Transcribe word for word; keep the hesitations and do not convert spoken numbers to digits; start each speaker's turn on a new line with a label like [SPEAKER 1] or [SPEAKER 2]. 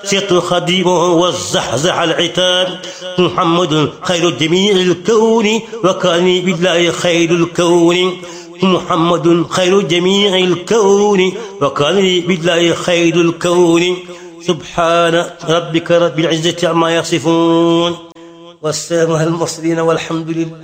[SPEAKER 1] سرت خديمه والزحزح العتاب. محمد خير جميع الكون وكان بالله خير الكون. محمد خير جميع الكون وكان بالله خير الكون. سبحان ربك رب العزة عما يصفون والسلام على المرسلين والحمد لله.